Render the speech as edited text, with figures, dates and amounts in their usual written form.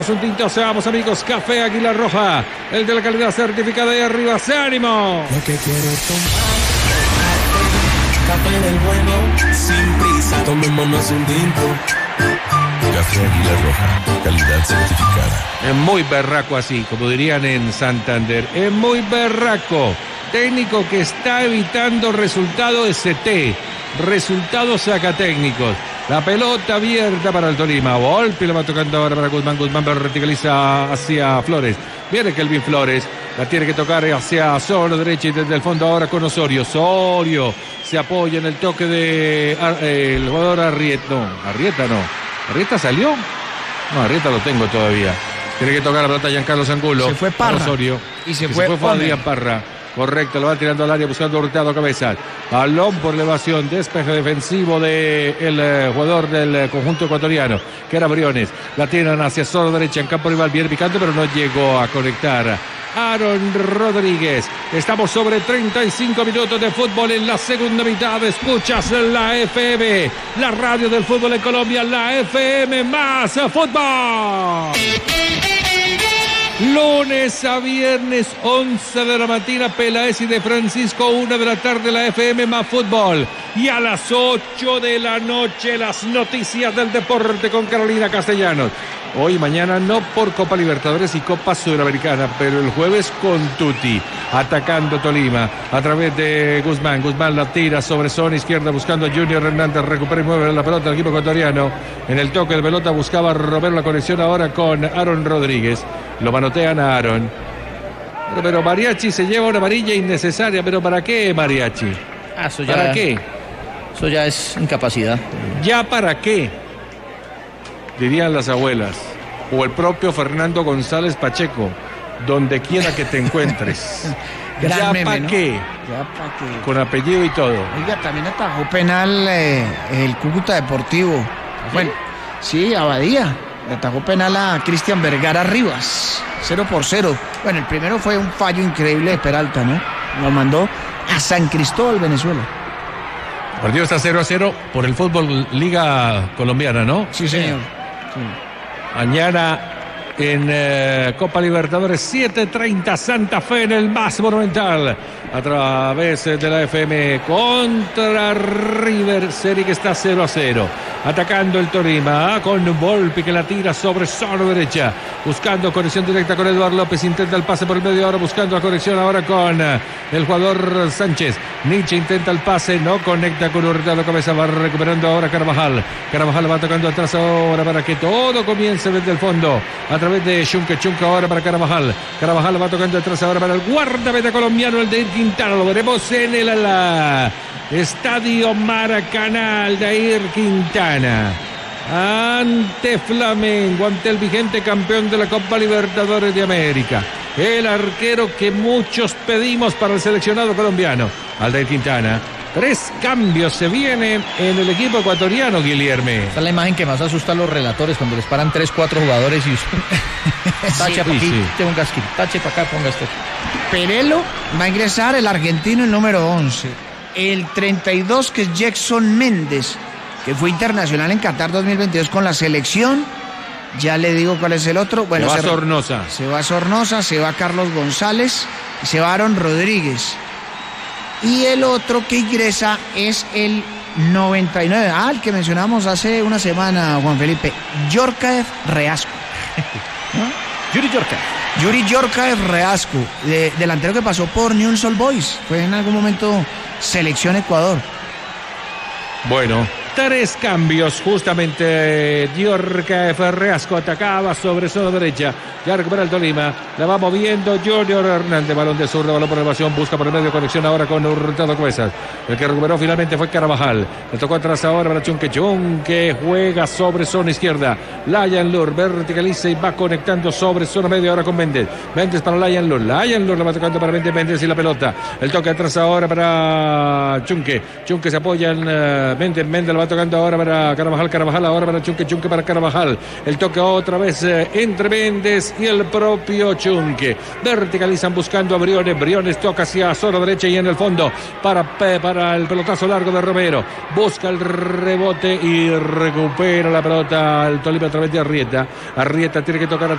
Un tinto, vamos amigos, Café Águila Roja, el de la calidad certificada de arriba, ¡se ánimo! Lo que quiero es café del bueno, sin prisa, tomémonos un tinto. Café Águila Roja, calidad certificada. Es muy berraco así, como dirían en Santander, es muy berraco. Técnico que está evitando resultados ST, resultados sacatécnicos. La pelota abierta para el Tolima. Volpi lo va tocando ahora para Guzmán. Guzmán verticaliza hacia Flores. Viene Kelvin Flores. La tiene que tocar hacia zona derecha y desde el fondo ahora con Osorio. Osorio se apoya en el toque de el jugador Arrieta. No, Arrieta no. ¿Arrieta salió? No, Arrieta lo tengo todavía. Tiene que tocar la pelota Giancarlo Angulo. Se fue Parra. Osorio. Y se fue Adrián Parra. Correcto, lo va tirando al área buscando Hurtado Cabezas. Balón por elevación, despeje defensivo del jugador del conjunto ecuatoriano, que era Briones. La tiran hacia zona derecha en campo rival, bien picante, pero no llegó a conectar. Aaron Rodríguez. Estamos sobre 35 minutos de fútbol en la segunda mitad. Escuchas la FM, la radio del fútbol en Colombia, la FM más fútbol. Lunes a viernes, 11 de la mañana, Peláez y de Francisco, 1 de la tarde, la FM más fútbol. Y a las 8 de la noche, las noticias del deporte con Carolina Castellanos. Hoy y mañana no por Copa Libertadores y Copa Sudamericana, pero el jueves con Tutti, atacando Tolima a través de Guzmán. Guzmán la tira sobre zona izquierda buscando a Junior Hernández, recupera y mueve la pelota del equipo ecuatoriano. En el toque de pelota buscaba romper la conexión ahora con Aaron Rodríguez. Lo manotean a Aaron. Pero Mariachi se lleva una amarilla innecesaria. ¿Pero para qué, Mariachi? Eso ya, ¿Para qué? Eso ya es incapacidad. ¿Ya para qué? Dirían las abuelas. O el propio Fernando González Pacheco. Donde quiera que te encuentres. ¿Ya para ¿no? qué? Ya para qué. Con apellido y todo. Oiga, también atajó penal el Cúcuta Deportivo. ¿Sí? Bueno, sí, Abadía. Le atajó penal a Cristian Vergara Rivas. 0-0. Bueno, el primero fue un fallo increíble de Peralta, ¿no? Lo mandó a San Cristóbal, Venezuela. El partido está 0-0 por el fútbol Liga Colombiana, ¿no? Sí, señor. Sí. Mañana en Copa Libertadores 7:30 Santa Fe en el más monumental a través de la FM contra River, serie que está 0-0. Atacando el Tolima con Volpi que la tira sobre zona derecha, buscando conexión directa con Eduardo López, intenta el pase por el medio ahora, buscando la conexión ahora con el jugador Sánchez. Nietzsche intenta el pase, no conecta con Hurtado Cabeza, va recuperando ahora Carvajal. Carvajal va tocando atrás ahora para que todo comience desde el fondo a través de Chunque ahora para Carvajal. Carvajal va tocando atrás ahora para el guardameta colombiano, el de Quintana. Lo veremos en el Estadio Maracaná, Aldair Quintana. Ante Flamengo, ante el vigente campeón de la Copa Libertadores de América. El arquero que muchos pedimos para el seleccionado colombiano, Aldair Quintana. 3 cambios se vienen en el equipo ecuatoriano, Guilherme. Esta es la imagen que más asusta a los relatores cuando les paran 3-4 jugadores y tache para aquí, ponga aquí, tache para acá, ponga este. Perelo va a ingresar el argentino, el número 11. El 32, que es Jackson Méndez, que fue internacional en Qatar 2022 con la selección. Ya le digo cuál es el otro. Bueno, se va Sornosa. Se va Sornosa, se va Carlos González, se va Aaron Rodríguez. Y el otro que ingresa es el 99. El que mencionamos hace una semana, Juan Felipe. Yorkaev Reasco. ¿No? Yuri Yorkaev Reasco, delantero que pasó por Newell's Old Boys. Fue en algún momento selección Ecuador. Bueno, 3 cambios justamente. Yorkaev Reasco atacaba sobre zona derecha. Ya recupera el Tolima. La va moviendo Junior Hernández. Balón de zurda, balón por elevación. Busca por el medio, conexión ahora con Hurtado Cabezas. El que recuperó finalmente fue Carvajal. Le tocó atrás ahora para Chunque juega sobre zona izquierda. Layan Lur verticaliza y va conectando sobre zona media ahora con Méndez. Méndez para Layan Lur. Layan Lur le va tocando para Méndez y la pelota. El toque atrás ahora para Chunque se apoya en Méndez. Méndez va tocando ahora para Carvajal ahora para Chunque para Carvajal. El toque otra vez entre Méndez y el propio Chunque. Verticalizan buscando a Briones toca hacia zona derecha y en el fondo para el pelotazo largo de Romero. Busca el rebote y recupera la pelota el Tolima a través de Arrieta. Arrieta tiene que tocar